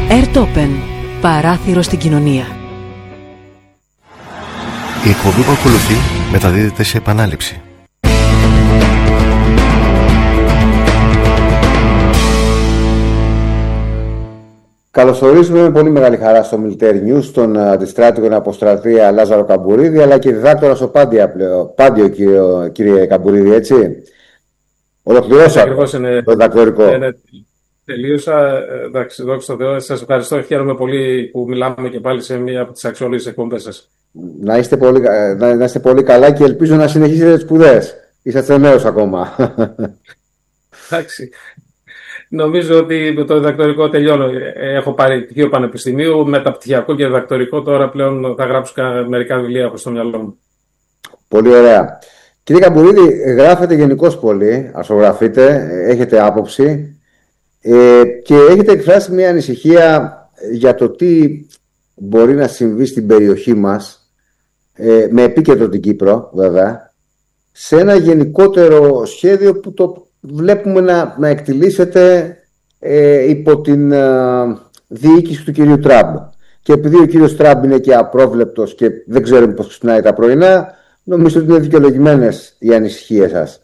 Airtopen. Παράθυρο στην κοινωνία. Η εκπομπή που ακολουθεί μεταδίδεται σε επανάληψη. Καλωσορίζουμε με πολύ μεγάλη χαρά στο Military News τον αντιστράτηγο αποστρατεία Λάζαρο Καμπουρίδη, αλλά και διδάκτορα στο Πάντιο, κύριε Καμπουρίδη, έτσι. Ολοκληρώσα το διδακτορικό. Τελείωσα. Εντάξει, δόξα τω Θεώ. Σας ευχαριστώ. Χαίρομαι πολύ που μιλάμε και πάλι σε μία από τις αξιόλογες εκπομπές σας. Να είστε πολύ καλά και ελπίζω να συνεχίσετε τις σπουδές. Είσαστε νέος ακόμα. Εντάξει. Νομίζω ότι με το διδακτορικό τελειώνω. Έχω πάρει πτυχίο πανεπιστημίου, μεταπτυχιακό και διδακτορικό. Τώρα πλέον θα γράψω μερικά βιβλία έχω στο μυαλό μου. Πολύ ωραία. Κύριε Καμπουρίδη, γράφετε γενικώς πολύ, ασογραφείτε, έχετε άποψη και έχετε εκφράσει μια ανησυχία για το τι μπορεί να συμβεί στην περιοχή μας, με επίκεντρο την Κύπρο βέβαια, σε ένα γενικότερο σχέδιο που το βλέπουμε να εκτιλήσεται υπό την διοίκηση του κυρίου Τραμπ. Και επειδή ο κύριος Τραμπ είναι και απρόβλεπτος και δεν ξέρουμε πώς ξυπνάει τα πρωινά, νομίζω ότι είναι δικαιολογημένες οι ανησυχίες σας.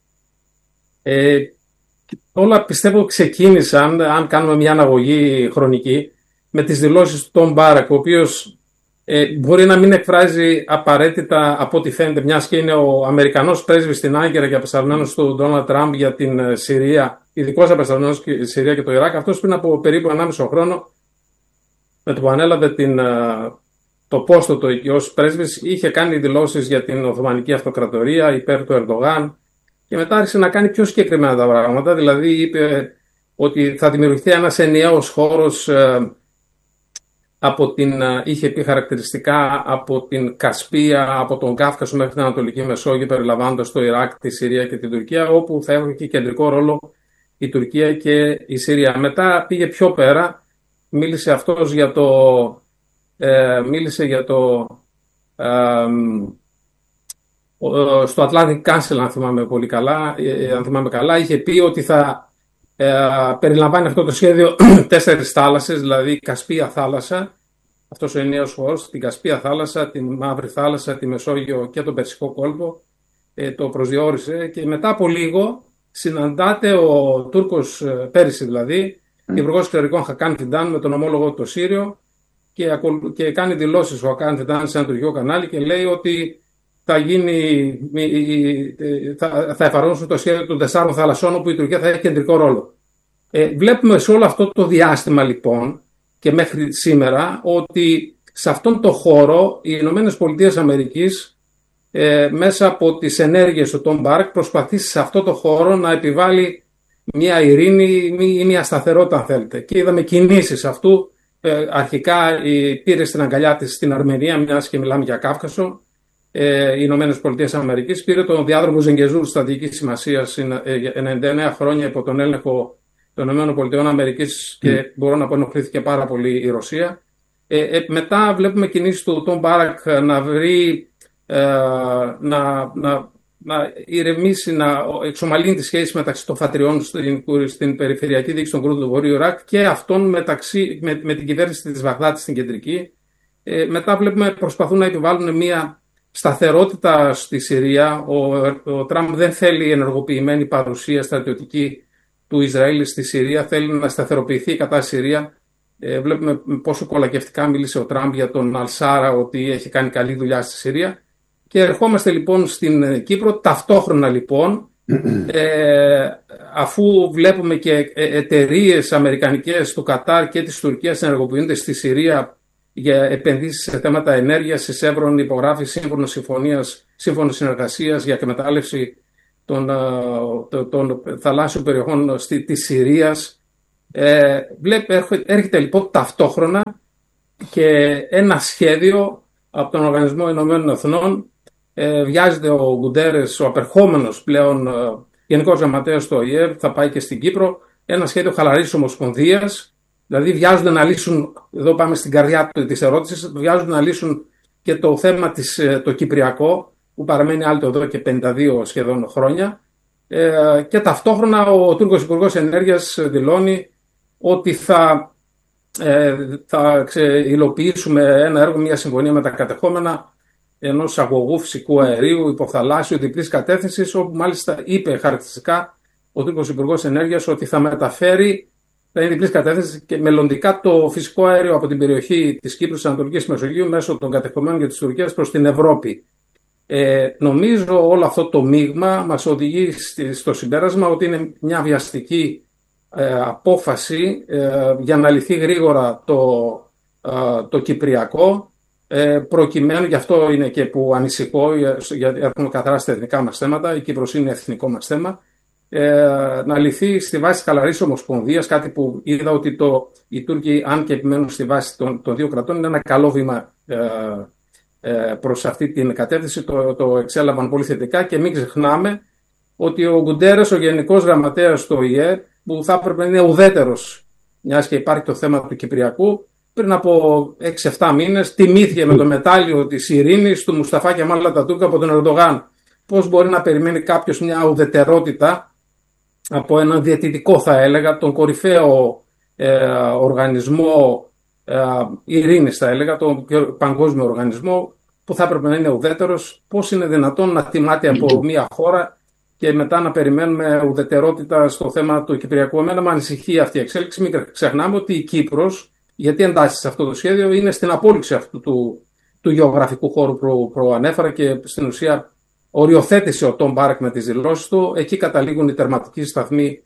Όλα πιστεύω ξεκίνησαν, αν κάνουμε μια αναγωγή χρονική, με τις δηλώσεις του Τον Μπάρακ, ο οποίος μπορεί να μην εκφράζει απαραίτητα από ό,τι φαίνεται, μιας και είναι ο Αμερικανός πρέσβης στην Άγκυρα και απεσταλμένος του Ντόναλντ Τραμπ για την Συρία, ειδικός απεσταλμένος στη Συρία και το Ιράκ. Αυτός πριν από περίπου 1,5 χρόνο, με το που ανέλαβε το πόστο του ως πρέσβης, είχε κάνει δηλώσεις για την Οθωμανική Αυτοκρατορία υπέρ του Ερντογάν και μετά άρχισε να κάνει πιο συγκεκριμένα τα πράγματα. Δηλαδή είπε ότι θα δημιουργηθεί ένας ενιαίος χώρος, είχε πει χαρακτηριστικά από την Κασπία, από τον Κάφκασο μέχρι την Ανατολική Μεσόγειο, περιλαμβάνοντας το Ιράκ, τη Συρία και την Τουρκία, όπου θα έχει κεντρικό ρόλο η Τουρκία και η Συρία. Μετά πήγε πιο πέρα, μίλησε αυτός για στο Atlantic Council, αν θυμάμαι καλά, είχε πει ότι θα περιλαμβάνει αυτό το σχέδιο 4 θάλασσες, δηλαδή Κασπία θάλασσα, αυτός ο ενιαίος χώρος, την Κασπία θάλασσα, την Μαύρη θάλασσα, τη Μεσόγειο και τον Περσικό κόλπο. Το προσδιορίσε και μετά από λίγο συναντάται ο Τούρκος, πέρυσι δηλαδή, υπουργός εξωτερικών Χακάν Φιντάν με τον ομόλογο του το Σύριο και κάνει δηλώσεις ο Χακάν Φιντάν σε ένα τουρκικό κανάλι και λέει ότι θα εφαρμόσουν το σχέδιο των 4 θαλασσών, όπου η Τουρκία θα έχει κεντρικό ρόλο. Βλέπουμε σε όλο αυτό το διάστημα λοιπόν και μέχρι σήμερα ότι σε αυτόν τον χώρο οι Ηνωμένες Πολιτείες Αμερικής μέσα από τις ενέργειες του Τον Μπάρακ προσπαθήσει σε αυτό το χώρο να επιβάλλει μια ειρήνη ή μια σταθερότητα, αν θέλετε. Και είδαμε κινήσεις αυτού. Αρχικά πήρε στην αγκαλιά της στην Αρμενία, μιας και μιλάμε για Κάφκασο. Οι Ηνωμένες Πολιτείες Αμερικής, πήρε τον διάδρομο Ζενγκεζούρ στρατηγικής σημασίας 99 χρόνια υπό τον έλεγχο των Ηνωμένων Πολιτείων Αμερικής και μπορώ να πω ενοχλήθηκε πάρα πολύ η Ρωσία. Μετά βλέπουμε κινήσεις του Τον Μπάρακ να βρει, να ηρεμήσει, να εξομαλύνει τις σχέσεις μεταξύ των φατριών στην περιφερειακή διοίκηση των Κούρδων του Βορείου Ιράκ και αυτών με την κυβέρνηση της Βαγδάτης στην κεντρική. Μετά βλέπουμε προσπαθούν να επιβάλλουν μια σταθερότητα στη Συρία. Ο Τραμπ δεν θέλει ενεργοποιημένη παρουσία στρατιωτική του Ισραήλ στη Συρία, θέλει να σταθεροποιηθεί η κατάσταση Συρία. Βλέπουμε πόσο κολακευτικά μίλησε ο Τραμπ για τον Αλσάρα, ότι έχει κάνει καλή δουλειά στη Συρία. Και ερχόμαστε λοιπόν στην Κύπρο, ταυτόχρονα λοιπόν, αφού βλέπουμε και εταιρείες αμερικανικές του Κατάρ και της Τουρκίας ενεργοποιούνται στη Συρία για επενδύσεις σε θέματα ενέργειας, η Σεύρον υπογράφει σύμφωνο συνεργασίας για εκμετάλλευση των θαλάσσιων περιοχών της Συρίας. Έρχεται λοιπόν ταυτόχρονα και ένα σχέδιο από τον Οργανισμό Ηνωμένων Εθνών. Βιάζεται ο Γκουντέρες, ο απερχόμενος πλέον Γενικός Γραμματέας του ΟΗΕ, θα πάει και στην Κύπρο, ένα σχέδιο χαλαρής ομοσπονδίας. Δηλαδή βιάζονται να λύσουν, εδώ πάμε στην καρδιά της ερώτησης, βιάζονται να λύσουν και το θέμα το κυπριακό, που παραμένει άλυτο εδώ και 52 σχεδόν χρόνια. Και ταυτόχρονα ο Τούρκος Υπουργός Ενέργειας δηλώνει ότι θα θα υλοποιήσουμε ένα έργο, μια συμφωνία με τα κατεχόμενα ενός αγωγού φυσικού αερίου υποθαλάσσιου διπλής κατεύθυνσης, όπου μάλιστα είπε χαρακτηριστικά ο Τούρκος Υπουργός Ενέργειας ότι θα μεταφέρει, θα είναι διπλής κατεύθυνση και μελλοντικά το φυσικό αέριο από την περιοχή της Κύπρου, της Ανατολικής Μεσογείου, μέσω των κατεχομένων και της Τουρκίας προς την Ευρώπη. Νομίζω όλο αυτό το μείγμα μας οδηγεί στο συμπέρασμα ότι είναι μια βιαστική απόφαση για να λυθεί γρήγορα το Κυπριακό, προκειμένου, γι' αυτό είναι και που ανησυχώ, γιατί έχουμε καθαρά στα εθνικά μας θέματα, η Κύπρος είναι εθνικό μας θέμα, να λυθεί στη βάση της χαλαρής ομοσπονδίας, κάτι που είδα ότι οι Τούρκοι, αν και επιμένουν στη βάση των δύο κρατών, είναι ένα καλό βήμα προς αυτή την κατεύθυνση, το εξέλαβαν πολύ θετικά. Και μην ξεχνάμε ότι ο Γκουντέρες, ο Γενικός Γραμματέας του ΟΗΕ, που θα έπρεπε να είναι ουδέτερος, μιας και υπάρχει το θέμα του Κυπριακού, πριν από 6-7 μήνες τιμήθηκε με το μετάλλιο της ειρήνης του Μουσταφά Κεμάλ Ατατούρκ από τον Ερντογάν. Πώς μπορεί να περιμένει κάποιος μια ουδετερότητα από έναν διαιτητικό, θα έλεγα, τον κορυφαίο οργανισμό ειρήνης, θα έλεγα, τον παγκόσμιο οργανισμό, που θα έπρεπε να είναι ουδέτερος? Πώς είναι δυνατόν να τιμάται από μια χώρα και μετά να περιμένουμε ουδετερότητα στο θέμα του Κυπριακού? Εμένα με ανησυχεί αυτή η εξέλιξη. Μην ξεχνάμε ότι η Κύπρος, γιατί εντάσσει σε αυτό το σχέδιο, είναι στην απόλυξη αυτού του γεωγραφικού χώρου που προανέφερα, και στην ουσία οριοθέτησε ο Τον Μπάρακ με τις δηλώσεις του. Εκεί καταλήγουν οι τερματικοί σταθμοί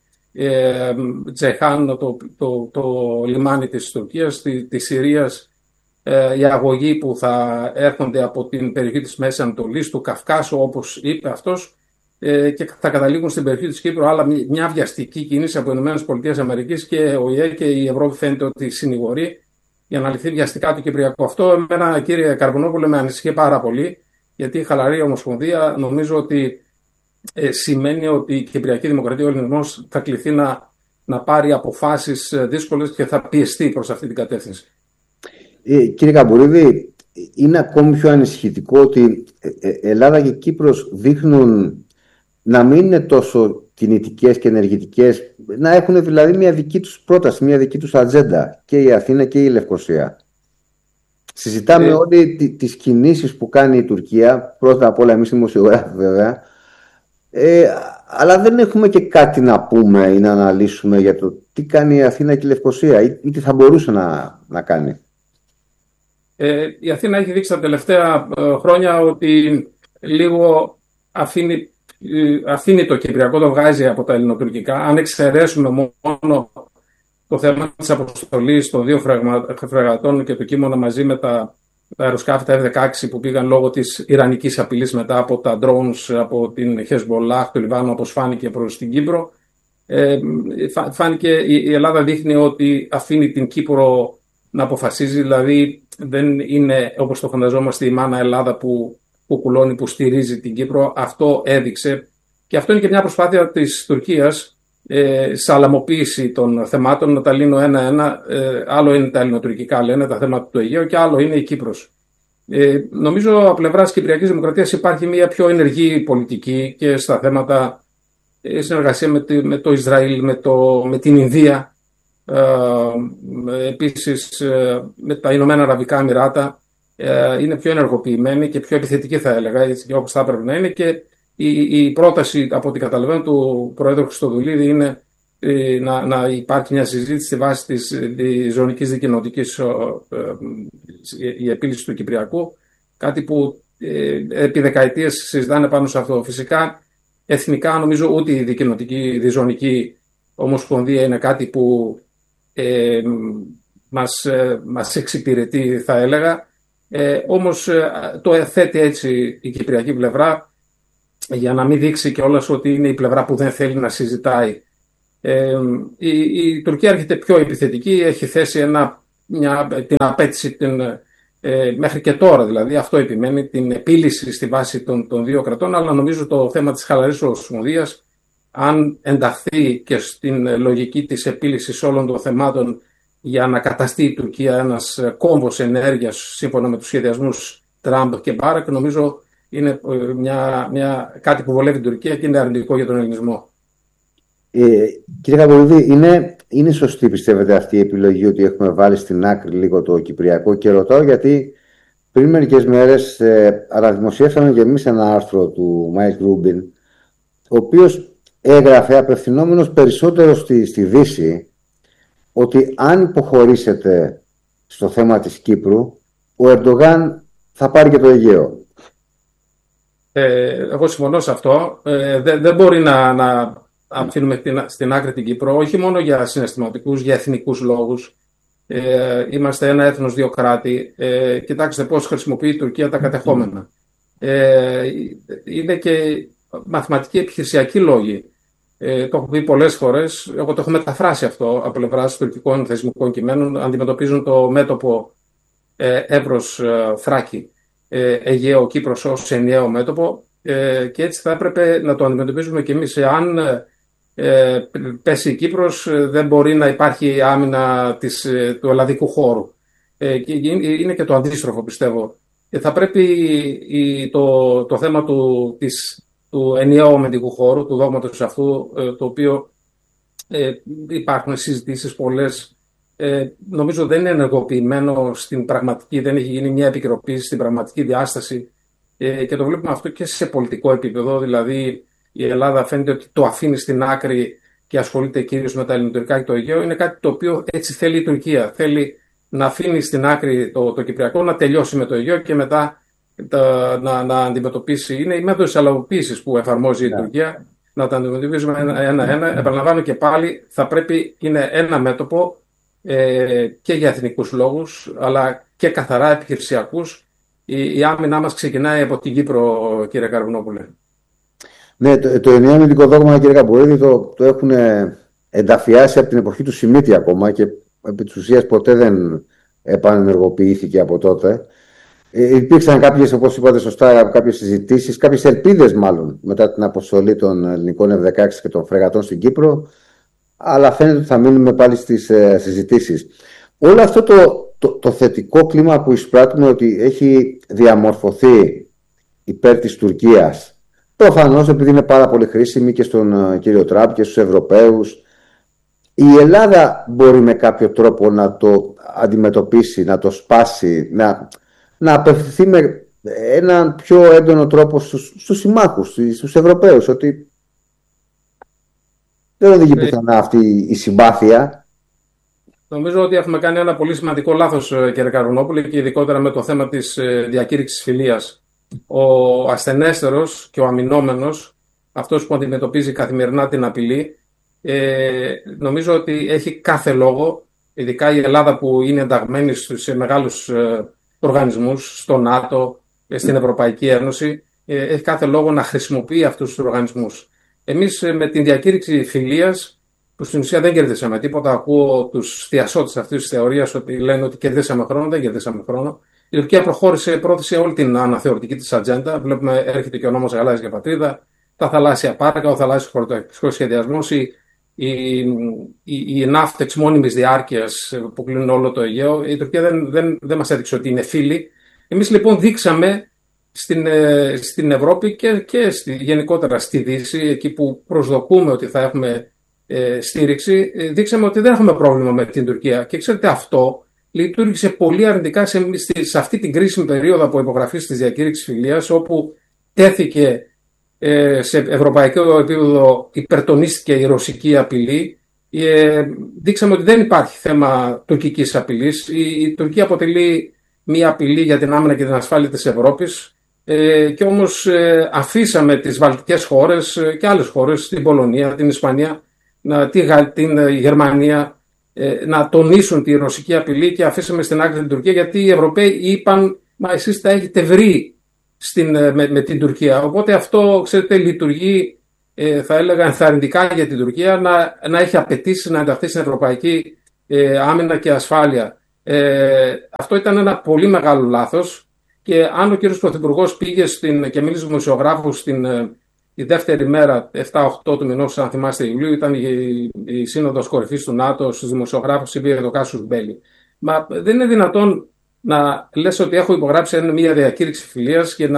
Τζεχάν, το λιμάνι της Τουρκίας, της Συρίας, η αγωγή που θα έρχονται από την περιοχή της Μέσης Ανατολής, του Καυκάσου, όπως είπε αυτός, και θα καταλήγουν στην περιοχή της Κύπρου. Αλλά μια βιαστική κίνηση από ΗΠΑ και ο ΙΕ και η Ευρώπη φαίνεται ότι συνηγορεί για να λυθεί βιαστικά το Κυπριακό. Αυτό εμένα, κύριε Καρβουνόπουλε, με ανησυχεί πάρα πολύ, γιατί η χαλαρή ομοσπονδία νομίζω ότι σημαίνει ότι η Κυπριακή Δημοκρατία, ο ελληνισμός, θα κληθεί να πάρει αποφάσεις δύσκολες και θα πιεστεί προς αυτή την κατεύθυνση. Κύριε Καμπουρίδη, είναι ακόμη πιο ανησυχητικό ότι Ελλάδα και Κύπρος δείχνουν να μην είναι τόσο κινητικές και ενεργητικές, να έχουν δηλαδή μια δική τους πρόταση, μια δική τους ατζέντα, και η Αθήνα και η Λευκοσία. Συζητάμε όλοι τις κινήσεις που κάνει η Τουρκία, πρώτα απ' όλα εμείς δημοσιογράφοι βέβαια, αλλά δεν έχουμε και κάτι να πούμε ή να αναλύσουμε για το τι κάνει η Αθήνα και η Λευκοσία ή τι θα μπορούσε να κάνει. Η Αθήνα έχει δείξει τα τελευταία χρόνια ότι λίγο αφήνει το Κυπριακό, το βγάζει από τα ελληνοτουρκικά. Αν εξαιρέσουμε μόνο το θέμα της αποστολής των δύο φρεγατών και του Κίμωνα μαζί με τα αεροσκάφη, τα F-16, που πήγαν λόγω της ιρανικής απειλής μετά από τα drones από την Χεσμολάχ του Λιβάνου, όπως φάνηκε, προς την Κύπρο, φάνηκε η Ελλάδα δείχνει ότι αφήνει την Κύπρο να αποφασίζει, δηλαδή δεν είναι όπως το φανταζόμαστε η μάνα Ελλάδα που κουλώνει, που στηρίζει την Κύπρο. Αυτό έδειξε, και αυτό είναι και μια προσπάθεια της Τουρκίας σαλαμοποίηση των θεμάτων, να τα λύνω ένα-ένα. Άλλο είναι τα ελληνοτουρκικά, λένε, τα θέματα του Αιγαίου, και άλλο είναι η Κύπρος. Νομίζω από πλευράς Κυπριακής Δημοκρατίας υπάρχει μια πιο ενεργή πολιτική και στα θέματα συνεργασία με το Ισραήλ, με την Ινδία, επίσης με τα Ηνωμένα Αραβικά Εμιράτα. Είναι πιο ενεργοποιημένη και πιο επιθετική, θα έλεγα, έτσι, όπως θα έπρεπε να είναι. Και η πρόταση, από ό,τι καταλαβαίνω, του Προέδρου Χριστοδουλίδη είναι να υπάρχει μια συζήτηση στη βάση της ζωνικής δικοινοτικής, η επίλυση του Κυπριακού, κάτι που επί δεκαετίες συζητάνε πάνω σε αυτό. Φυσικά εθνικά νομίζω ούτε η δικοινοτική διζωνική ομοσπονδία είναι κάτι που μας εξυπηρετεί, θα έλεγα. Όμως το θέτει έτσι η κυπριακή πλευρά, για να μην δείξει κιόλας ότι είναι η πλευρά που δεν θέλει να συζητάει. Η Τουρκία έρχεται πιο επιθετική, έχει θέσει την απέτηση μέχρι και τώρα, δηλαδή αυτό επιμένει, την επίλυση στη βάση των δύο κρατών, αλλά νομίζω το θέμα της χαλαρής ομοσπονδίας, αν ενταχθεί και στην λογική της επίλυσης όλων των θεμάτων για να καταστεί η Τουρκία ένας κόμβος ενέργειας σύμφωνα με τους σχεδιασμούς Τραμπ και Μπάρακ, νομίζω είναι κάτι που βολεύει την Τουρκία και είναι αρνητικό για τον ελληνισμό. Κύριε Καμπουρίδη, είναι είναι σωστή, πιστεύετε, αυτή η επιλογή ότι έχουμε βάλει στην άκρη λίγο το Κυπριακό? Και ρωτάω γιατί πριν μερικές μέρες αναδημοσιεύσαμε και εμείς ένα άρθρο του Μάικ Ρούμπιν, ο οποίος έγραφε απευθυνόμενος περισσότερο στη Δύση ότι αν υποχωρήσετε στο θέμα της Κύπρου, ο Ερντογάν θα πάρει και το Αιγαίο. Εγώ συμφωνώ σε αυτό. Δεν μπορεί να αφήνουμε στην άκρη την Κύπρο, όχι μόνο για συναισθηματικούς, για εθνικούς λόγους. Είμαστε ένα έθνος, δύο κράτη. Κοιτάξτε πώς χρησιμοποιεί η Τουρκία τα κατεχόμενα. Είναι και μαθηματικοί επιχειρησιακοί λόγοι. Το έχω πει πολλές φορές. Εγώ το έχω μεταφράσει αυτό από πλευράς τουρκικών θεσμικών κειμένων. Αντιμετωπίζουν το μέτωπο Εύρος Θράκη, Αιγαίο Κύπρος ως ενιαίο μέτωπο, και έτσι θα έπρεπε να το αντιμετωπίζουμε και εμείς. Αν πέσει η Κύπρος, δεν μπορεί να υπάρχει άμυνα του ελλαδικού χώρου. Είναι και το αντίστροφο, πιστεύω. Θα πρέπει το θέμα του ενιαίου αμυντικού χώρου, του δόγματος αυτού, το οποίο υπάρχουν συζητήσεις πολλές, νομίζω δεν είναι ενεργοποιημένο στην πραγματική, δεν έχει γίνει μια επικαιροποίηση στην πραγματική διάσταση, και το βλέπουμε αυτό και σε πολιτικό επίπεδο. Δηλαδή η Ελλάδα φαίνεται ότι το αφήνει στην άκρη και ασχολείται κυρίως με τα ελληνοτουρκικά και το Αιγαίο. Είναι κάτι το οποίο έτσι θέλει η Τουρκία. Θέλει να αφήνει στην άκρη το Κυπριακό, να τελειώσει με το Αιγαίο και μετά να αντιμετωπίσει. Είναι η μέθοδος αλλαγοποίησης που εφαρμόζει η Τουρκία, να τα αντιμετωπίζουμε ένα-ένα. Επαναλαμβάνω και πάλι, θα πρέπει, είναι ένα μέτωπο, και για εθνικούς λόγους, αλλά και καθαρά επιχειρησιακούς. Η άμυνά μας ξεκινάει από την Κύπρο, κύριε Καρβουνόπουλε. Ναι, το ενιαίο αμυντικό δόγμα, κύριε Καμπουρίδη, το έχουν ενταφιάσει από την εποχή του Σιμίτη ακόμα και επί της ουσίας ποτέ δεν επανενεργοποιήθηκε από τότε. Υπήρξαν κάποιες, όπως είπατε σωστά, κάποιες συζητήσεις, κάποιες ελπίδες μάλλον μετά την αποστολή των ελληνικών F-16 και των φρεγατών στην Κύπρο, αλλά φαίνεται ότι θα μείνουμε πάλι στις συζητήσεις. Όλο αυτό το θετικό κλίμα που εισπράττουμε ότι έχει διαμορφωθεί υπέρ της Τουρκίας, προφανώς επειδή είναι πάρα πολύ χρήσιμη και στον κύριο Τραμπ και στους Ευρωπαίους, η Ελλάδα μπορεί με κάποιο τρόπο να το αντιμετωπίσει, να το σπάσει, να απευθυνθεί με έναν πιο έντονο τρόπο στους συμμάχους, στους Ευρωπαίους, ότι δεν οδηγεί πουθενά αυτή η συμπάθεια. Νομίζω ότι έχουμε κάνει ένα πολύ σημαντικό λάθος, κύριε Καρβουνόπουλε, και ειδικότερα με το θέμα της διακήρυξης φιλίας. Ο ασθενέστερος και ο αμυνόμενος, αυτός που αντιμετωπίζει καθημερινά την απειλή, νομίζω ότι έχει κάθε λόγο, ειδικά η Ελλάδα που είναι ενταγμένη σε μεγάλους οργανισμούς, στο ΝΑΤΟ, στην Ευρωπαϊκή Ένωση, έχει κάθε λόγο να χρησιμοποιεί αυτούς τους οργανισμούς. Εμείς με την διακήρυξη φιλίας, που στην ουσία δεν κερδίσαμε τίποτα, ακούω τους θειασότες αυτής της θεωρίας ότι λένε ότι κερδίσαμε χρόνο, δεν κερδίσαμε χρόνο. Η Τουρκία πρόθεσε όλη την αναθεωρητική της ατζέντα. Βλέπουμε, έρχεται και ο νόμος Γαλάζια για Πατρίδα, τα θαλάσσια πάρκα, ο θαλάσσιος χωροταξικός σχεδιασμός, οι ναύτες μόνιμης διάρκειας που κλείνουν όλο το Αιγαίο. Η Τουρκία δεν μας έδειξε ότι είναι φίλη. Εμείς λοιπόν δείξαμε στην Ευρώπη και γενικότερα στη Δύση, εκεί που προσδοκούμε ότι θα έχουμε στήριξη, δείξαμε ότι δεν έχουμε πρόβλημα με την Τουρκία. Και ξέρετε, αυτό λειτουργήσε πολύ αρνητικά σε αυτή την κρίσιμη περίοδο από υπογραφή της διακήρυξης φιλίας, όπου τέθηκε σε ευρωπαϊκό επίπεδο, υπερτονίστηκε η ρωσική απειλή. Δείξαμε ότι δεν υπάρχει θέμα τουρκικής απειλής. Η Τουρκία αποτελεί μια απειλή για την άμυνα και την ασφάλεια της Ευρώπης, και όμως αφήσαμε τις βαλτικές χώρες και άλλες χώρες, την Πολωνία, την Ισπανία, την Γερμανία, να τονίσουν τη ρωσική απειλή, και αφήσαμε στην άκρη την Τουρκία, γιατί οι Ευρωπαίοι είπαν, μα εσείς τα έχετε βρει με την Τουρκία. Οπότε αυτό, ξέρετε, λειτουργεί, θα έλεγα, ενθαρρυντικά για την Τουρκία να έχει απαιτήσει να ενταχθεί στην ευρωπαϊκή άμυνα και ασφάλεια. Αυτό ήταν ένα πολύ μεγάλο λάθος, και αν ο κύριος Πρωθυπουργός πήγε και μίλησε στους δημοσιογράφους η δεύτερη μέρα, 7-8 του μηνός, αν θυμάστε, Ιουλίου, ήταν η σύνοδος κορυφής του ΝΑΤΟ, στους δημοσιογράφους είπε το Κάσους Μπέλη. Μα δεν είναι δυνατόν να λες ότι έχω υπογράψει μια διακήρυξη φιλίας και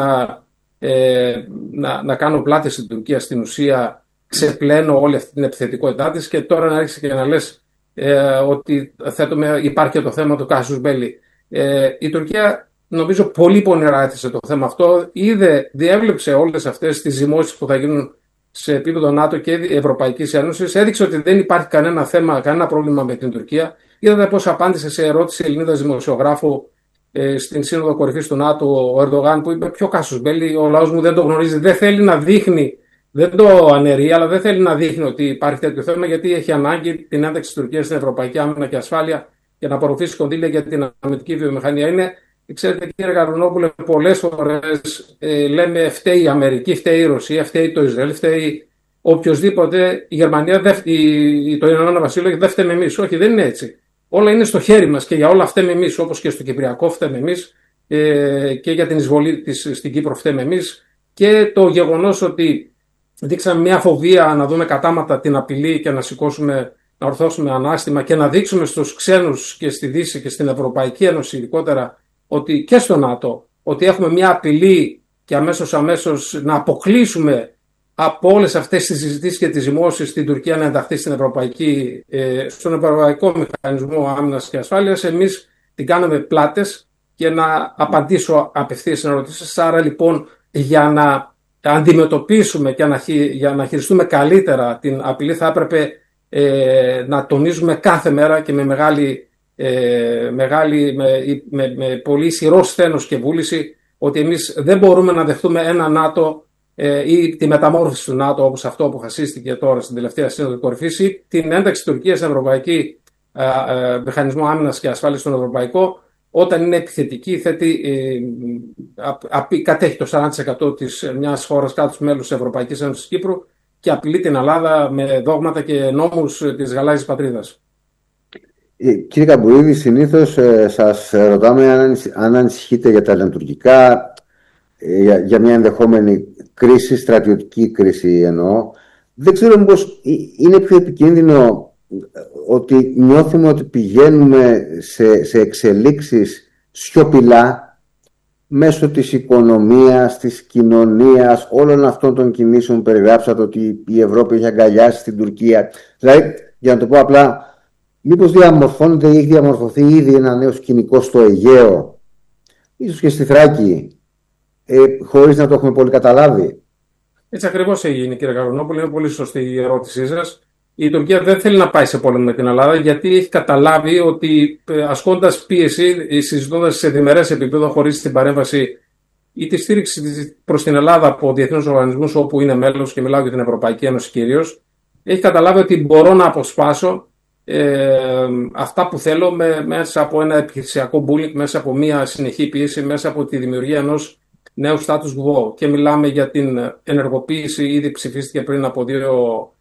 να κάνω πλάτες στην Τουρκία, στην ουσία ξεπλένω όλη αυτή την επιθετικότητά της, και τώρα να άρχισε και να λες ότι υπάρχει και το θέμα του casus belli. Η Τουρκία νομίζω πολύ πονηρά έθεσε το θέμα αυτό. Διέβλεψε όλες αυτές τις ζυμώσεις που θα γίνουν σε επίπεδο ΝΑΤΟ και Ευρωπαϊκής Ένωσης. Έδειξε ότι δεν υπάρχει κανένα θέμα, κανένα πρόβλημα με την Τουρκία. Είδατε πώς απάντησε σε ερώτηση Ελληνίδας δημοσιογράφου στην Σύνοδο Κορυφής του ΝΑΤΟ ο Ερντογάν, που είπε: ποιο casus belli, ο λαός μου δεν το γνωρίζει, δεν θέλει να δείχνει, δεν το αναιρεί, αλλά δεν θέλει να δείχνει ότι υπάρχει τέτοιο θέμα, γιατί έχει ανάγκη την ένταξη της Τουρκίας στην Ευρωπαϊκή Άμυνα και Ασφάλεια για να απορροφήσει κονδύλια για την αμυντική βιομηχανία. Ξέρετε, κύριε Γαρονόπουλε, πολλές φορές λέμε φταίει η Αμερική, φταίει η Ρωσία, φταίει το Ισραήλ, φταίει οποιοδήποτε. Η Γερμανία, το Ηνωμένο Βασίλειο, δεν φταίμε εμείς. Όχι, δεν είναι έτσι. Όλα είναι στο χέρι μας και για όλα φταίμε εμείς, όπως και στο Κυπριακό φταίμε εμείς και για την εισβολή της στην Κύπρο φταίμε εμείς. Και το γεγονός ότι δείξαμε μια φοβία να δούμε κατάματα την απειλή και να ορθώσουμε ανάστημα και να δείξουμε στους ξένους και στη Δύση και στην Ευρωπαϊκή Ένωση ειδικότερα, ότι και στο ΝΑΤΟ, ότι έχουμε μια απειλή και αμέσως να αποκλείσουμε από όλες αυτές τις συζητήσεις και τις ζυμώσεις στην Τουρκία να ενταχθεί στον Ευρωπαϊκό Μηχανισμό Άμυνας και Ασφάλειας. Εμείς την κάναμε πλάτες. Και να απαντήσω απευθείας στην ερωτήσεις. Άρα λοιπόν, για να αντιμετωπίσουμε και για να χειριστούμε καλύτερα την απειλή, θα έπρεπε να τονίζουμε κάθε μέρα και με πολύ ισχυρό σθένος και βούληση ότι εμείς δεν μπορούμε να δεχτούμε ένα ΝΑΤΟ ή τη μεταμόρφωση του ΝΑΤΟ, όπως αυτό που αποφασίστηκε τώρα στην τελευταία Σύνοδο Κορυφής, ή την ένταξη της Τουρκίας στην Ευρωπαϊκή Μηχανισμό Άμυνας και Ασφάλειας στον Ευρωπαϊκό, όταν είναι επιθετική, κατέχει το 40% της μιας χώρας κάτω μέλους της Ευρωπαϊκής Ένωσης Κύπρου και απειλεί την Ελλάδα με δόγματα και νόμους της γαλάζιας πατρίδας. Κύριε Καμπουρίδη, συνήθως σας ρωτάμε αν ανησυχείτε για τα ελληνοτουρκικά, για μια ενδεχόμενη κρίση, στρατιωτική κρίση εννοώ. Δεν ξέρω μήπως είναι πιο επικίνδυνο ότι νιώθουμε ότι πηγαίνουμε σε εξελίξεις σιωπηλά μέσω της οικονομίας, της κοινωνίας, όλων αυτών των κινήσεων που περιγράψατε, ότι η Ευρώπη έχει αγκαλιάσει την Τουρκία. Δηλαδή, για να το πω απλά, μήπως διαμορφώνεται ή έχει διαμορφωθεί ήδη ένα νέο σκηνικό στο Αιγαίο, ίσως και στη Θράκη, χωρίς να το έχουμε πολύ καταλάβει? Έτσι ακριβώς έγινε, κύριε Γαρονόπουλο. Είναι πολύ σωστή η ερώτησή σας. Η Τουρκία δεν θέλει να πάει σε πόλεμο με την Ελλάδα, γιατί έχει καταλάβει ότι ασκώντας πίεση, συζητώντας σε διμερές επίπεδο, χωρίς την παρέμβαση ή τη στήριξη προς την Ελλάδα από διεθνούς οργανισμούς όπου είναι μέλος, και μιλάω για την Ευρωπαϊκή Ένωση κυρίως, έχει καταλάβει ότι μπορώ να αποσπάσω αυτά που θέλω μέσα από ένα επιχειρησιακό bullying, μέσα από μια συνεχή πίεση, μέσα από τη δημιουργία ενός νέου status quo. Και μιλάμε για την ενεργοποίηση, ήδη ψηφίστηκε πριν από 2.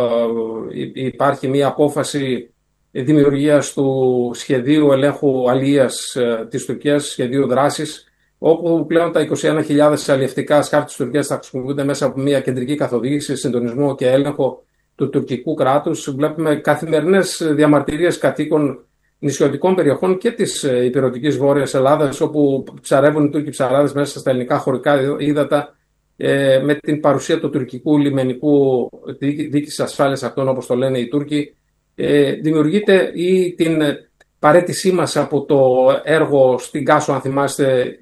Υπάρχει μια απόφαση δημιουργίας του σχεδίου ελέγχου αλίας της Τουρκίας, σχεδίου δράσης, όπου πλέον τα 21.000 αλλιευτικά σκάφη της Τουρκίας θα χρησιμοποιούνται μέσα από μια κεντρική καθοδήγηση, συντονισμό και έλεγχο του τουρκικού κράτους. Βλέπουμε καθημερινές διαμαρτυρίες κατοίκων νησιωτικών περιοχών και της υπηρετικής Βόρειας Ελλάδας, όπου ψαρεύουν οι Τούρκοι ψαράδες μέσα στα ελληνικά χωρικά ύδατα, με την παρουσία του τουρκικού λιμενικού διοίκησης ασφάλειας αυτών, όπως το λένε οι Τούρκοι. Δημιουργείται ή την παρέτησή μας από το έργο στην Κάσο, αν θυμάστε,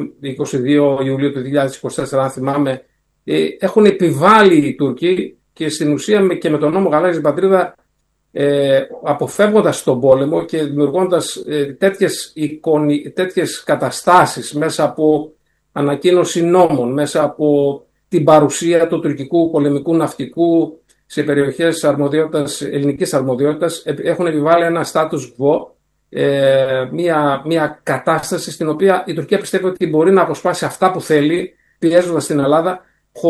22 Ιουλίου του 2024, αν θυμάμαι, έχουν επιβάλει οι Τούρκοι, και στην ουσία και με τον νόμο Γαλάζια Πατρίδα, αποφεύγοντας τον πόλεμο και δημιουργώντας τέτοιες καταστάσεις μέσα από ανακοίνωση νόμων, μέσα από την παρουσία του τουρκικού πολεμικού ναυτικού σε περιοχές ελληνικής αρμοδιότητας, έχουν επιβάλει ένα status quo, μια κατάσταση στην οποία η Τουρκία πιστεύει ότι μπορεί να αποσπάσει αυτά που θέλει, πιέζοντας την Ελλάδα,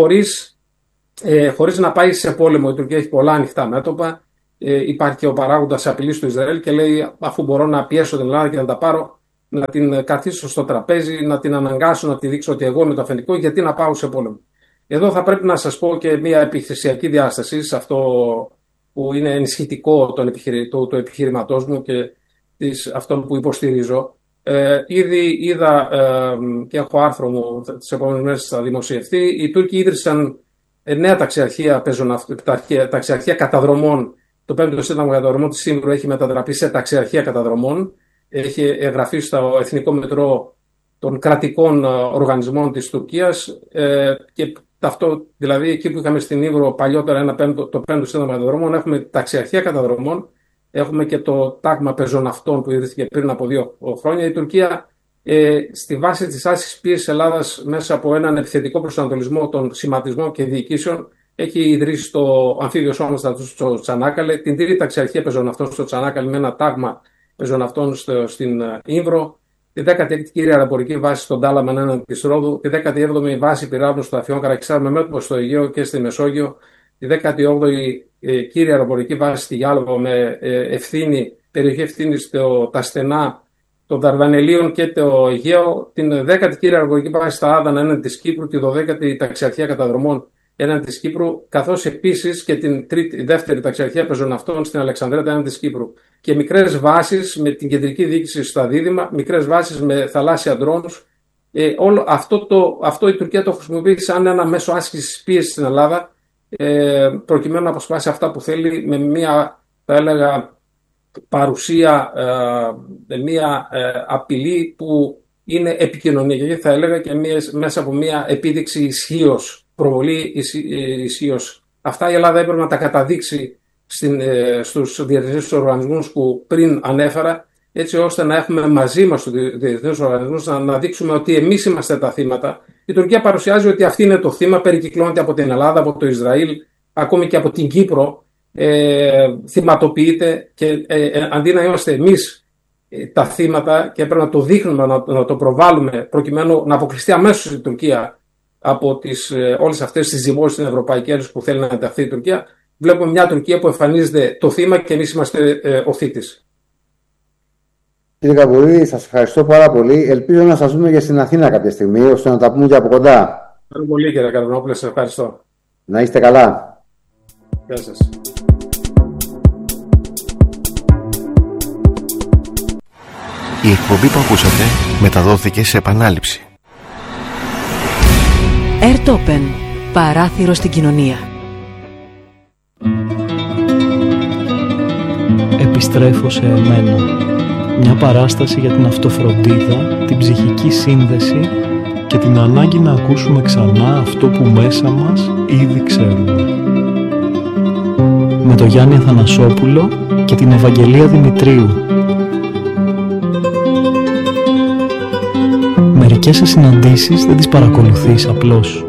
χωρίς να πάει σε πόλεμο. Η Τουρκία έχει πολλά ανοιχτά μέτωπα. Υπάρχει και ο παράγοντας απειλής του Ισραήλ και λέει, αφού μπορώ να πιέσω την Ελλάδα και να τα πάρω, να την καθίσω στο τραπέζι, να την αναγκάσω, να τη δείξω ότι εγώ είμαι το αφεντικό, γιατί να πάω σε πόλεμο. Εδώ θα πρέπει να σας πω και μια επιχειρησιακή διάσταση, σε αυτό που είναι ενισχυτικό του επιχειρηματός μου και αυτόν που υποστηρίζω. Ήδη είδα και έχω άρθρο μου, τις επόμενες μέρες θα δημοσιευτεί, οι Τούρκοι ίδρυσαν νέα ταξιαρχία καταδρομών Το 5ο Σύνταγμα Καταδρομών της Ήμβρου έχει μετατραπεί σε ταξιαρχία καταδρομών. Έχει εγγραφεί στο Εθνικό Μητρό των κρατικών οργανισμών της Τουρκίας και δηλαδή εκεί που είχαμε στην Ήμβρο παλιότερα το 5ο Σύνταγμα Καταδρομών, έχουμε ταξιαρχία καταδρομών, έχουμε και το τάγμα πεζοναυτών που ιδρύθηκε πριν από 2 χρόνια. Η Τουρκία στη βάση της άσκησης πίεσης Ελλάδας μέσα από έναν επιθετικό προσανατολισμό των σχηματισμών και διοικήσεων έχει ιδρύσει το αμφίβιο σώμα στο Τσανάκαλε, την τρίτη ταξιαρχία πεζοναυτών στο Τσανάκαλε με ένα τάγμα πεζοναυτών στην Ήμβρο, τη 16η κύρια αεροπορική βάση στον Τάλαμαν έναντι της Ρόδου, τη 17η βάση πυράβλων στο Αφιόν Καραξάρ με μέτωπο στο Αιγαίο και στη Μεσόγειο, τη 18η κύρια αεροπορική βάση στη Γιάλοβο με περιοχή ευθύνη τα στενά των Δαρδανελίων και το Αιγαίο, την 10η κύρια αεροπορική βάση στα Άδανα έναντι της Κύπρου, τη 12η ταξιαρχία καταδρομών έναντι της Κύπρου, καθώς επίσης και την δεύτερη ταξιαρχία πεζοναυτών στην Αλεξανδρέτα έναντι της Κύπρου. Και μικρές βάσεις με την κεντρική διοίκηση στα Δίδυμα, μικρές βάσεις με θαλάσσια ντρόνους. Όλο αυτό η Τουρκία το χρησιμοποιεί σαν ένα μέσο άσκησης πίεσης στην Ελλάδα, προκειμένου να αποσπάσει αυτά που θέλει με μια, θα έλεγα, παρουσία, μια απειλή που είναι επικοινωνιακή, θα έλεγα, και μέσα από μια επίδειξη ισχύως, προβολή ισχύως. Αυτά η Ελλάδα έπρεπε να τα καταδείξει στους διεθνείς οργανισμούς που πριν ανέφερα, έτσι ώστε να έχουμε μαζί μας τους διεθνείς οργανισμούς να δείξουμε ότι εμείς είμαστε τα θύματα. Η Τουρκία παρουσιάζει ότι αυτή είναι το θύμα, περικυκλώνεται από την Ελλάδα, από το Ισραήλ, ακόμη και από την Κύπρο, θυματοποιείται και αντί να είμαστε εμείς τα θύματα και πρέπει να το δείχνουμε, να το προβάλλουμε προκειμένου να αποκλειστεί αμέσως η Τουρκία από όλες αυτές τις ζυμώσεις στην Ευρωπαϊκή Ένωση που θέλει να ενταχθεί η Τουρκία, βλέπουμε μια Τουρκία που εμφανίζεται το θύμα και εμείς είμαστε ο θύτης. Κύριε Καμπουρίδη, σας ευχαριστώ πάρα πολύ. Ελπίζω να σας δούμε και στην Αθήνα κάποια στιγμή, ώστε να τα πούμε και από κοντά. Ευχαριστώ πολύ, κύριε Καρβινόπουλε, σας ευχαριστώ. Να είστε καλά. Γεια σας. Η εκπομπή που ακούσατε μεταδόθηκε σε επανάληψη. Airtopen, παράθυρο στην κοινωνία. Επιστρέφω σε εμένα. Μια παράσταση για την αυτοφροντίδα, την ψυχική σύνδεση και την ανάγκη να ακούσουμε ξανά αυτό που μέσα μας ήδη ξέρουμε. Με τον Γιάννη Αθανασόπουλο και την Ευαγγελία Δημητρίου. Μερικές συναντήσεις δεν τις παρακολουθείς απλώς.